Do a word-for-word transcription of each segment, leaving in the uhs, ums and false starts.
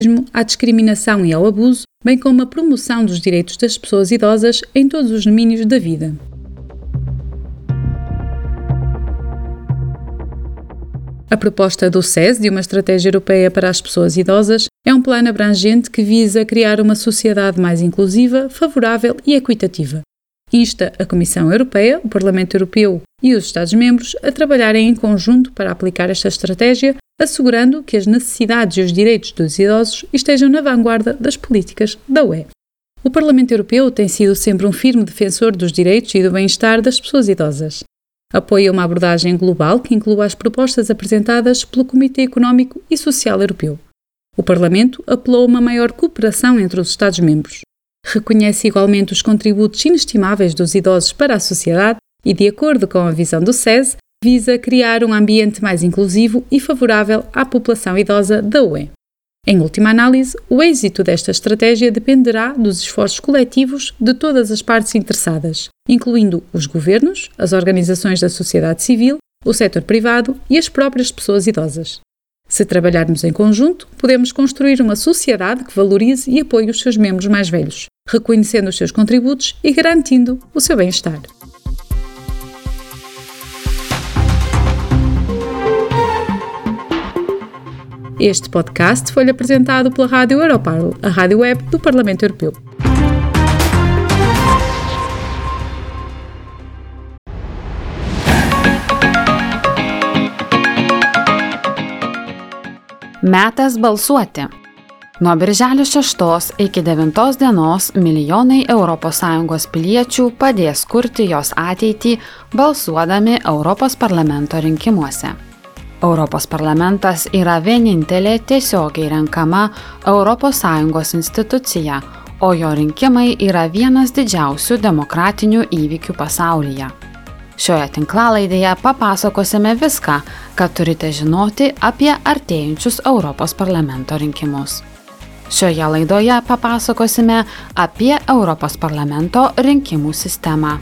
à discriminação e ao abuso, bem como a promoção dos direitos das pessoas idosas em todos os domínios da vida. A proposta do S E S, de uma estratégia europeia para as pessoas idosas, é um plano abrangente que visa criar uma sociedade mais inclusiva, favorável e equitativa. Insta a Comissão Europeia, o Parlamento Europeu e os Estados-membros a trabalharem em conjunto para aplicar esta estratégia, assegurando que as necessidades e os direitos dos idosos estejam na vanguarda das políticas da U E. O Parlamento Europeu tem sido sempre um firme defensor dos direitos e do bem-estar das pessoas idosas. Apoia uma abordagem global que inclua as propostas apresentadas pelo Comitê Económico e Social Europeu. O Parlamento apelou a uma maior cooperação entre os Estados-membros. Reconhece igualmente os contributos inestimáveis dos idosos para a sociedade e, de acordo com a visão do S E S, visa criar um ambiente mais inclusivo e favorável à população idosa da U E. Em última análise, o êxito desta estratégia dependerá dos esforços coletivos de todas as partes interessadas, incluindo os governos, as organizações da sociedade civil, o setor privado e as próprias pessoas idosas. Se trabalharmos em conjunto, podemos construir uma sociedade que valorize e apoie os seus membros mais velhos, reconhecendo os seus contributos e garantindo o seu bem-estar. Este podcast foi apresentado pela Rádio Europarl, a rádio web do Parlamento Europeu. Metas balsuoti. Nuo birželio šeštos iki devintos dienos milijonai Europos Sąjungos piliečių padės kurti jos ateitį balsuodami Europos parlamento rinkimuose. Europos parlamentas yra vienintelė tiesiogiai renkama Europos Sąjungos institucija, o jo rinkimai yra vienas didžiausių demokratinių įvykių pasaulyje. Šioje tinklalaidėje papasakosime viską, ką turite žinoti apie artėjančius Europos parlamento rinkimus. Šioje laidoje papasakosime apie Europos parlamento rinkimų sistemą.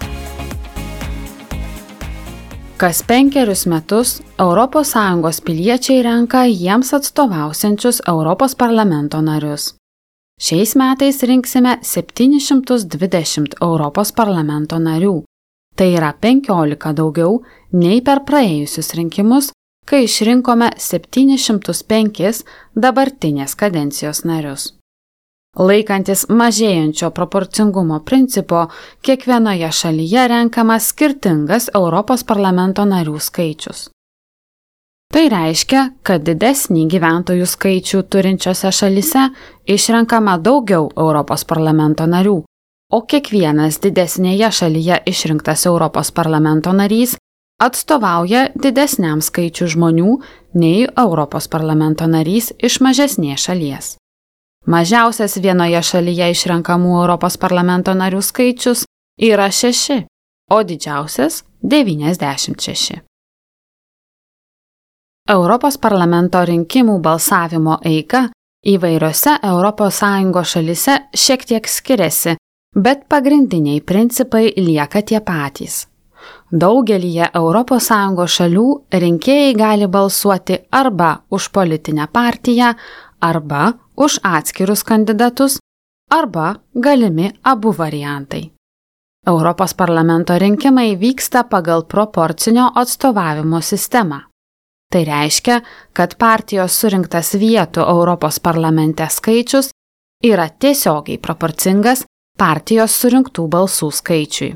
Kas penkerius metus Europos Sąjungos piliečiai renka jiems atstovausiančius Europos parlamento narius. Šiais metais rinksime septynis šimtus dvidešimt Europos parlamento narių. Tai yra penkiolika daugiau nei per praėjusius rinkimus, kai išrinkome septynis šimtus penkis dabartinės kadencijos narius. Laikantis mažėjančio proporcingumo principo, kiekvienoje šalyje renkamas skirtingas Europos parlamento narių skaičius. Tai reiškia, kad didesnį gyventojų skaičių turinčiose šalyse išrenkama daugiau Europos parlamento narių, o kiekvienas didesnėje šalyje išrinktas Europos parlamento narys atstovauja didesniam skaičių žmonių nei Europos parlamento narys iš mažesnės šalies. Mažiausias vienoje šalyje išrenkamų Europos parlamento narių skaičius yra šeši, o didžiausias devyniasdešimt šeši. Europos parlamento rinkimų balsavimo eiga įvairiose Europos Sąjungos šalyse šiek tiek skiriasi, bet pagrindiniai principai lieka tie patys. Daugelyje Europos Sąjungos šalių rinkėjai gali balsuoti arba už politinę partiją, arba už atskirus kandidatus, arba galimi abu variantai. Europos parlamento rinkimai vyksta pagal proporcinio atstovavimo sistemą. Tai reiškia, kad partijos surinktas vietų Europos parlamente skaičius yra tiesiogiai proporcingas partijos surinktų balsų skaičiui.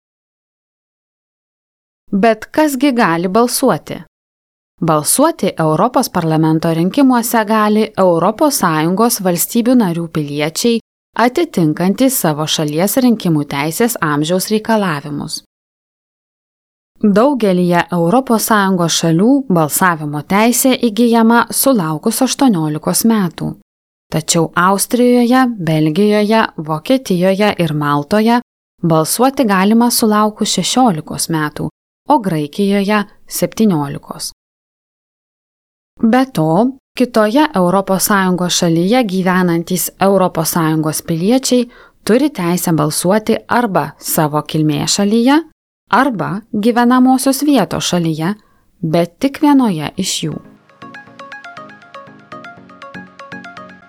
Bet kasgi gali balsuoti? Balsuoti Europos parlamento rinkimuose gali Europos Sąjungos valstybių narių piliečiai atitinkantys savo šalies rinkimų teisės amžiaus reikalavimus. Daugelyje Europos Sąjungos šalių balsavimo teisė įgyjama sulaukus aštuoniolikos metų. Tačiau Austrijoje, Belgijoje, Vokietijoje ir Maltoje balsuoti galima sulaukus šešiolikos metų, o Graikijoje septyniolikos. Be to, kitoje Europos Sąjungos šalyje gyvenantys Europos Sąjungos piliečiai turi teisę balsuoti arba savo kilmės šalyje, arba gyvenamosios vietos šalyje, bet tik vienoje iš jų.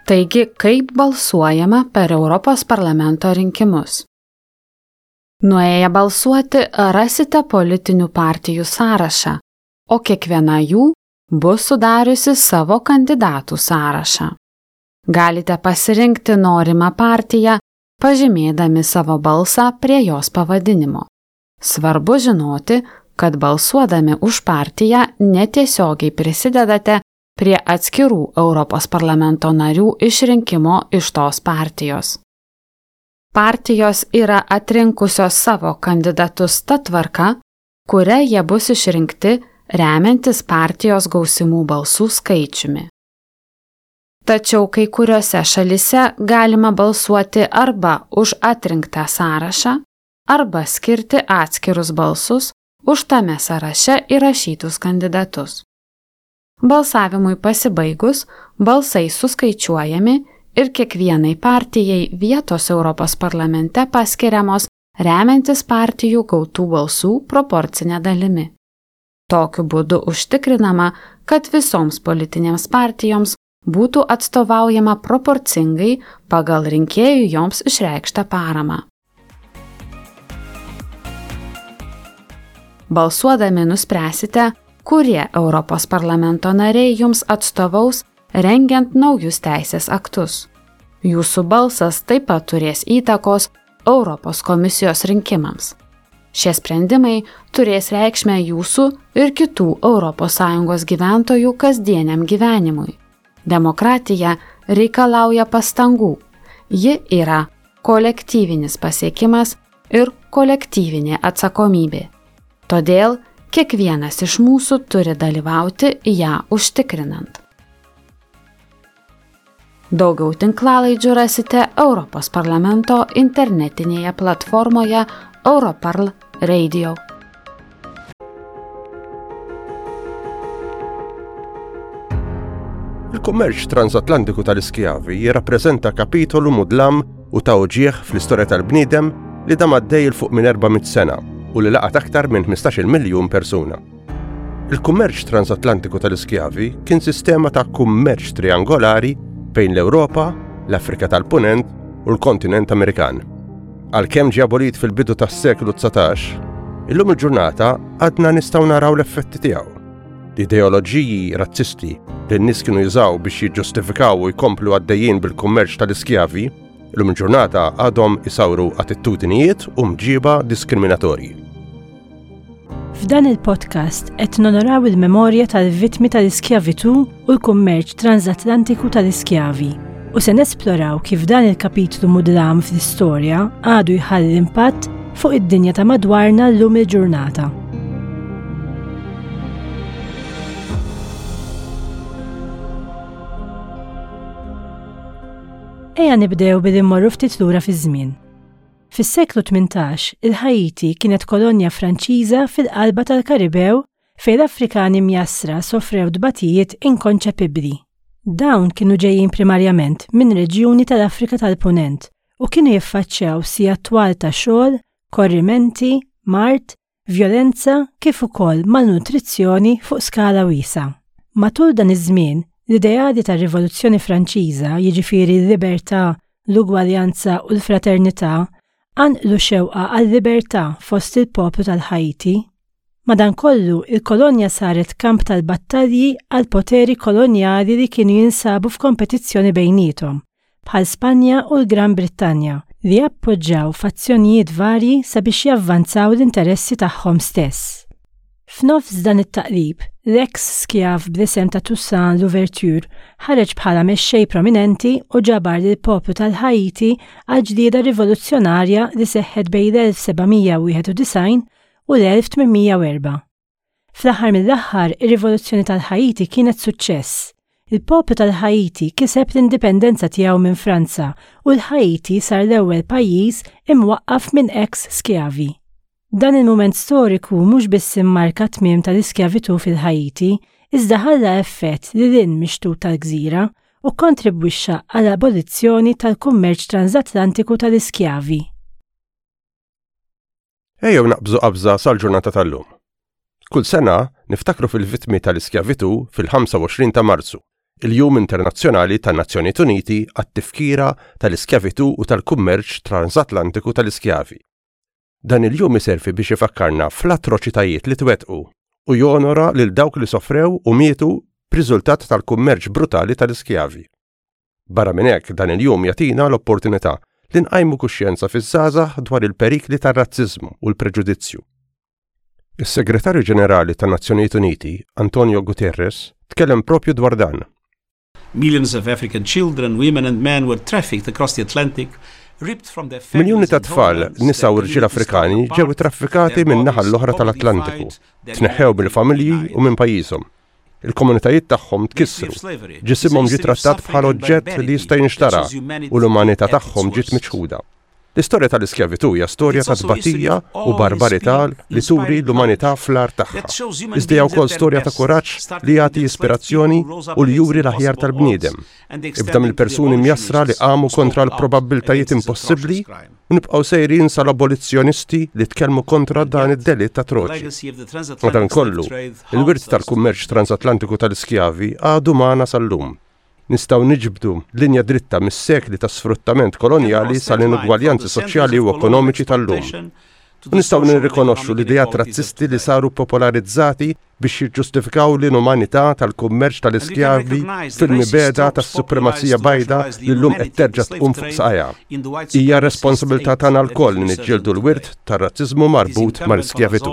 Taigi, kaip balsuojama per Europos parlamento rinkimus? Nuėję balsuoti rasite politinių partijų sąrašą, o kiekviena jų bus sudariusi savo kandidatų sąrašą. Galite pasirinkti norimą partiją, pažymėdami savo balsą prie jos pavadinimo. Svarbu žinoti, kad balsuodami už partiją netiesiogiai prisidedate prie atskirų Europos parlamento narių išrinkimo iš tos partijos. Partijos yra atrinkusios savo kandidatus ta tvarka, kuria jie bus išrinkti remiantis partijos gausimų balsų skaičiumi. Tačiau kai kuriuose šalyse galima balsuoti arba už atrinktą sąrašą, arba skirti atskirus balsus už tame sąraše įrašytus kandidatus. Balsavimui pasibaigus, balsai suskaičiuojami ir kiekvienai partijai vietos Europos parlamente paskiriamos remiantis partijų gautų balsų proporcinė dalimi. Tokiu būdu užtikrinama, kad visoms politinėms partijoms būtų atstovaujama proporcingai pagal rinkėjų joms išreikštą paramą. Balsuodami nuspręsite, kurie Europos parlamento nariai jums atstovaus rengiant naujus teisės aktus. Jūsų balsas taip pat turės įtakos Europos komisijos rinkimams. Šie sprendimai turės reikšmę jūsų ir kitų Europos Sąjungos gyventojų kasdieniam gyvenimui. Demokratija reikalauja pastangų. Ji yra kolektyvinis pasiekimas ir kolektyvinė atsakomybė. Todėl kiekvienas iš mūsų turi dalyvauti ją užtikrinant. Daugiau tinklalaidžių rasite Europos parlamento internetinėje platformoje Europarl Radio. Il-kummerċ transatlantiku tal-iskjavi jirrappreżenta kapitolu mudlam u tawġieħ fl-istorja tal-bniedem li dam għaddej il fuq minn erba'miet sena u li laqat aktar minn ħmistax-il miljun persuna. Il-kummerċ transatlantiku tal-iskjavi kien sistema ta' kummerċ triangolari bejn l-Ewropa, l-Afrika tal-Punent u l-kontinent Amerikan. Għalkemm ġie abolit fil-bidu tas-seklu tsatax, illum il-ġurnata għadna nistgħu naraw l-effetti tiegħu. L-ideoloġiji razzisti li n-nies kienu jużaw biex jiġġustifikaw u jkomplu għaddejjin bil-kummerċ tal-iskjavi, illum il-ġurnata għadhom isawru attitudinijiet u mġiba diskriminatorji. F'dan il-podcast qed nonoraw il-memorja tal-vittmi tal-iskjavitu u l-kummerċ transatlantiku tal-iskjavi u se nesploraw kif dan il-kapitlu mudlam fl-istorja għadu jħalli impatt fuq id-dinja ta' madwarna llum il-ġurnata. Ejja nibdew billi mmorru ftit lura fiż-żmien. Fis-seklu tmintax, il-Ħajti kienet kolonja Franċiża fil-qalba tal-Karibew fejn l-Afrikani mjassra sofrew dbatijiet inkonċepibbli. Dawn kienu ġejjin primarjament minn reġjuni tal-Afrika tal-Punent u kienu jiffaċċjaw sija twal ta' xogħol, korrimenti, mart, vjolenza kif ukoll malnutrizzjoni fuq skala wiesa'. Matul dan iż-żmien, l-ideali tar-Rivoluzzjoni Franċiża, jiġifieri l-libertà, l-ugwaljanza u l-fraternità, għanqlu xewqa għal-libertà fost il-poplu tal-Ħajti. Madankollu, il-kolonja saret kamp tal-battalji għal-poteri kolonjali li kienu jinsabu f'kompetizzjoni bejnietom, bħal Spanja u l-Gran Brittanja, li appoġġaw fazzjonijiet varji sabiex javvanzaw l-interessi tagħhom stess. F'nofs dan it-taqlib, l-eks skjav b'isem ta' Toussaint Louverture ħareġ bħala mexxej prominenti u ġabar lil poplu tal-Ħajti għal ġlieda rivoluzzjonarja li seħħet bejn l-elf sebgħimija wieħed u design u l-elf tminmija u erba'. Fl-aħħar mill-aħħar, ir-rivoluzzjoni tal-Ħajti kienet suċċess. Il-poplu tal-Ħajti kiseb l-indipendenza tiegħu minn Franza u l-Ħajti sar l-ewwel pajjiż imwaqqaf minn eks skjavi. Dan il-mument storiku mhux biss immarka tmiem tal-iskjavitu fil-Ħajti, iżda ħalla effett li lin mixtut tal-gżira u kontribwixxa għall abolizzjoni tal-kummerċ transatlantiku tal-iskjavi. Ejjew naqbżu qabża sal-ġurnata tal-lum. Kull sena niftakru fil-vittmi tal-iskjavitu fil-ħamsa u għoxrin ta' Marzu, il-Jum Internazzjonali tan-Nazzjonijiet Uniti għat-tifkira tal-iskjavitu u tal-kummerċ transatlantiku tal-iskjavi. Dan il-jum iservi biex ifakkarna fl-atroċitajiet li twettqu u jonora lil dawk li sofrew u mietu b'riżultat tal-kummerċ brutali tal-iskjavi. Barra minn hekk dan il-jum jagħtina l-opportunità li nqajmu kuxjenza fiż-żgħażagħ dwar il-perikli tar-razziżmu u l-preġudizzju. Is-Segretarju Ġenerali tan-Nazzjonijiet Uniti, Antonio Guterres, tkellem propju dwar dan. Millions of African children, women and men were trafficked across the Atlantic. Miljuni ta' tfal, nisa u rġiel Afrikani ġew traffikati minn naħa l-oħra tal-Atlantiku, tneħħew mill-familji u minn pajjiżhom. Il-komunitajiet tagħhom tkissru, ġisimhom ġie trattat bħal oġġett li jista' jinxtara u l-umanità tagħhom ġiet miċħuda. L-istorja tal-iskjavitu hija storja ta' tbatija u barbarità li turi l-umanità fl-ar tagħha. Iżda hija wkoll storja ta' kuraġġ li jagħti ispirazzjoni u li juri l-aħjar tal-bniedem. Ibda mill-persuni mjassra li qamu kontra l-probabbiltajiet impossibbli u nibqgħu sejrin sal-abolizzjonisti li tkellmu kontra dan id-delitt atroċi. Madankollu, il-wirt tal-kummerċ transatlantiku tal-iskjavi għadu magħna sal-lum. Nistgħu niġbdu linja dritta mis-sekli ta' sfruttament kolonjali sal-inugwaljanzi soċjali u ekonomiċi tal-lum. Nistgħu nirrikonoxxu l-idejat razzisti li saru popolarizzati biex jiġġustifikaw l-inumanità tal-kummerċ tal-iskjavi fil-mibeda tas-supremazija bajda li llum qed terġa' tqum fuq saqajja. Hija responsabilità tagħna lkoll li niġġieldu l-wirt tar-razziżmu marbut mal-iskjavitu.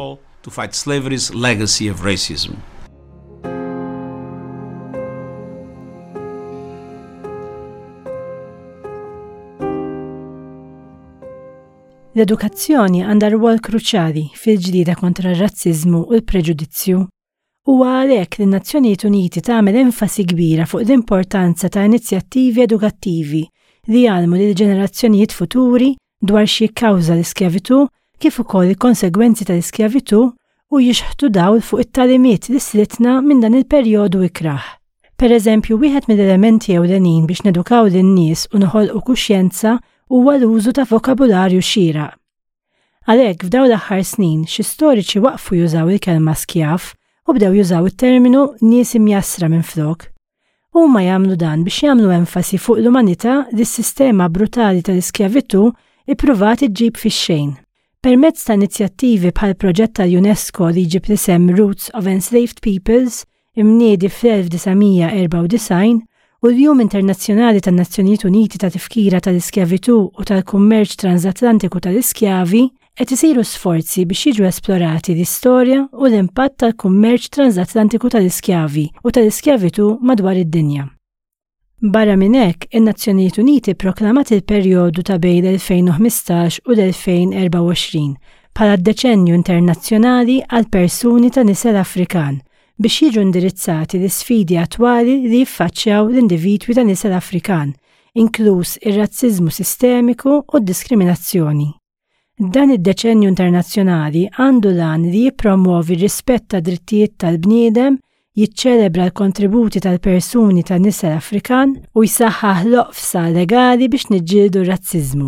L-edukazzjoni għandha rwol kruċjali fil-ġlieda kontra r-razziżmu u l-preġudizzju. Huwa għalhekk li n-Nazzjonijiet Uniti tagħmel enfasi kbira fuq l-importanza ta' inizjattivi edukattivi li jgħallmu lil ġenerazzjonijiet futuri dwar xi kkawża l-iskjavitu kif ukoll il-konsegwenzi tal-iskjavitu u jixħtu dawl fuq it-talimiet li slitna minn dan il-perjodu ikraħ. Pereżempju, wieħed mill-elementi ewlenin biex nedukaw lin-nies u noħolqu kuxjenza huwa l-użu ta' vokabularju xieraq. Għalhekk f'dawn l-aħħar snin xi storiċi waqfu jużaw il-kelma skjaf u bdew jużaw it-terminu nies imjassra minflok. Huma jagħmlu dan biex jagħmlu enfasi fuq l-umanità li s-sistema brutali tal-iskjavitu ippruvat iġġib fix-xejn. Permezz ta' inizjattivi bħal proġett tal-UNESCO li jġib l-isem Roots of Enslaved Peoples imniedi fl-elf design erba' design u l-Jum Internazzjonali tan-Nazzjonijiet Uniti ta' tifkira tal-iskjavitu u tal-kummerċ transatlantiku tal-iskjavi qed isiru sforzi biex jiġu esplorati l-istorja u l-impatt tal-kummerċ transatlantiku tal-iskjavi u tal-iskjavitu madwar id-dinja. Barra minn hekk, in-Nazzjonijiet Uniti pproklamat il-perjodu ta' bejn l-elfejn u ħmistax u l-elfejn u erba' u għoxrin bħala d-deċenju internazzjonali għal persuni ta' nisel Afrikan biex jiġu indirizzati l-isfidi attwali li jiffaċċjaw l-individwi ta' nisel Afrikan, inkluż ir-razziżmu sistemiku u d-diskriminazzjoni. Dan id-deċenju internazzjonali għandu lan li jippromuovi r-rispett ta' drittijiet tal-bniedem, jiċċelebra l-kontributi tal-persuni ta' nisel Afrikan u jsaħħaħ loqfsa legali biex niġġieldu r-razziżmu.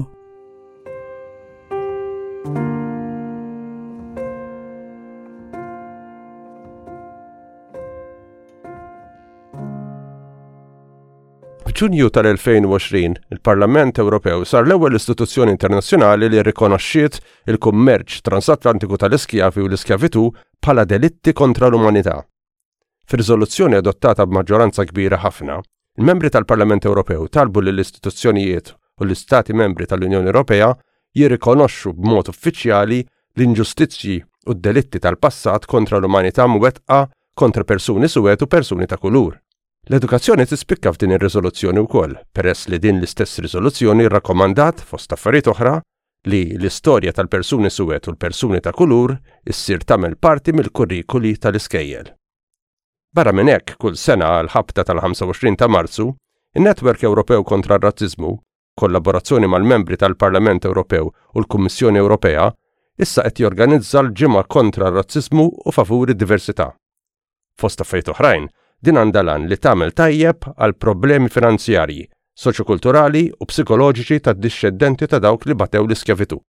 F'Ġunju tal-elfejn u għoxrin, il-Parlament Ewropew sar l-ewwel istituzzjoni internazzjonali li rikonoxxiet il-kummerċ transatlantiku tal-iskjavi u l-iskjavitu bħala delitti kontra l-umanità. Fir-riżoluzzjoni adottata b'maġġoranza kbira ħafna, il-membri tal-Parlament Ewropew talbu lill-istituzzjonijiet u l-Istati membri tal-Unjoni Ewropea jirrikonoxxu b'mod uffiċjali l-inġustizzji u d-delitti tal-passat kontra l-umanità mwettqa kontra persuni suwed u persuni ta' kulur. L-edukazzjoni tispikka f'din ir-riżoluzzjoni wkoll, peress li din l-istess riżoluzzjoni rrakkomandat fost affarijiet oħra li l-istorja tal-persuni suwed u l-persuni ta' kulur issir tagħmel parti mill-kurrikuli tal-iskejjel. Barra minn hekk, kull sena għal ħabta tal-ħamsa u għoxrin ta' Marzu, in-Netwerk Ewropew kontra r-Razziżmu, kollaborazzjoni mal-membri tal-Parlament Ewropew u l-Kummissjoni Ewropea, issa qed jorganizza l-ġimgħa kontra r-razziżmu u favur id-diversità. Fost affarijiet oħrajn, din għandha lan li tagħmel tajjeb għal problemi finanzjarji, soċjokulturali u psikoloġiċi tad-dixxeddenti ta' dawk li batew l-iskjavitu.